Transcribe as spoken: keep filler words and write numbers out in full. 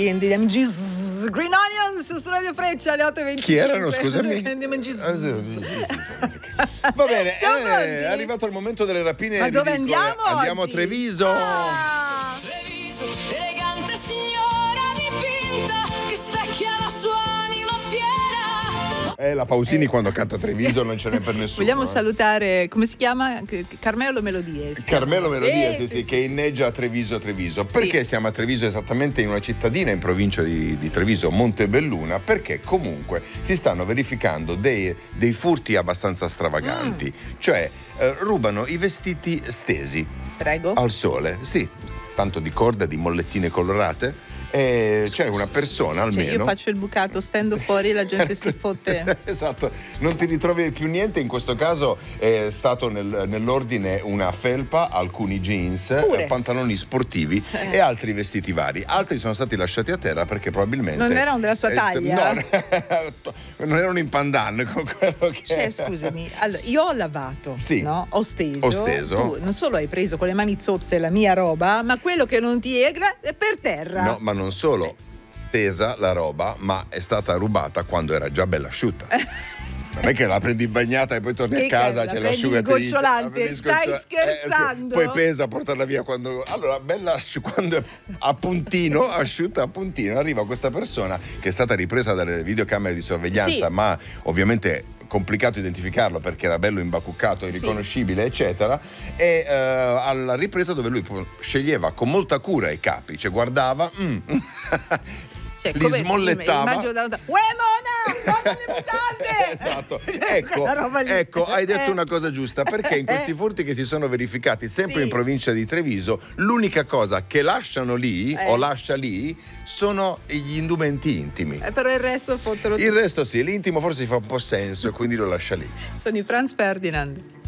In the M Gs Green Onions su Radio Freccia alle otto e venticinque. Chi erano, scusami? Va bene, è arrivato il momento delle rapine. Ma dove andiamo? Andiamo oggi? a Treviso. Ah. Treviso, elegante signora dipinta che specchia la sua anima fiera. Eh, la Pausini eh. quando canta Treviso non ce n'è per nessuno. Vogliamo eh. salutare, come si chiama? Carmelo Melodie. Carmelo Melodie, sì, sì, sì, sì, che inneggia a Treviso Treviso. Perché sì. siamo a Treviso, esattamente in una cittadina in provincia di, di Treviso, Montebelluna? Perché comunque si stanno verificando dei, dei furti abbastanza stravaganti. Mm. Cioè, eh, rubano i vestiti stesi. Prego. Al sole, sì. Tanto di corda, di mollettine colorate. E c'è una persona cioè, almeno. Io faccio il bucato, stendo fuori, la gente si fotte. Esatto, non ti ritrovi più niente. In questo caso è stato nel, nell'ordine una felpa, alcuni jeans, Pure. pantaloni sportivi eh. e altri vestiti vari. Altri sono stati lasciati a terra perché probabilmente non erano della sua eh, taglia. No, non erano in pandan con quello che cioè, scusami, allora, io ho lavato, sì. no? Ho steso. Ho steso. Tu non solo hai preso con le mani zozze la mia roba, ma quello che non ti è per terra. No, ma non solo stesa la roba, ma è stata rubata quando era già bella asciutta. Non è che la prendi bagnata e poi torni che a casa, la c'è l'asciugatrice. Sgocciolante, stai scherzando? Eh, poi pesa a portarla via quando. Allora, bella quando è a puntino, asciutta a puntino, arriva questa persona che è stata ripresa dalle videocamere di sorveglianza, sì. ma ovviamente complicato identificarlo perché era bello imbacuccato, irriconoscibile, sì. eccetera. E uh, alla ripresa dove lui sceglieva con molta cura i capi, cioè guardava. Mm. Cioè, li smollettava. Immagino da Uè Mona, Mona le mutande! Esatto, ecco, ecco, hai detto una cosa giusta, perché in questi furti che si sono verificati sempre sì. in provincia di Treviso, l'unica cosa che lasciano lì eh. o lascia lì sono gli indumenti intimi. Eh, però il resto fottono. Il resto sì, l'intimo forse si fa un po' senso e quindi lo lascia lì. Sono i Franz Ferdinand.